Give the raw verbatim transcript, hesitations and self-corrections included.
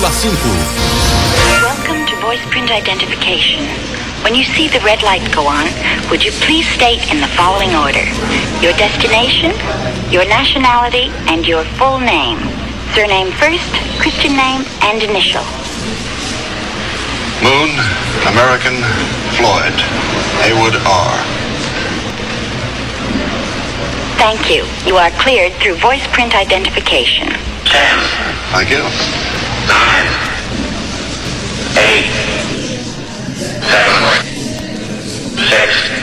cinco. Welcome to voice print identification. When you see the red light go on, would you please state in the following order your destination, your nationality, and your full name. Surname first, Christian name, and initial. Moon, American, Floyd, Haywood R. Thank you. You are cleared through voice print identification. Ten. Thank you. Nine. Eight. Seven. Six.